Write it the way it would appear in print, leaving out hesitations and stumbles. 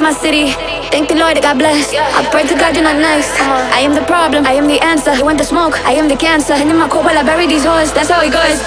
my city. Thank the Lord that God bless. I pray to God you're not nice. I am the problem, I am the answer. You want the smoke, I am the cancer. And in my coat while I bury these hoes, that's how it goes.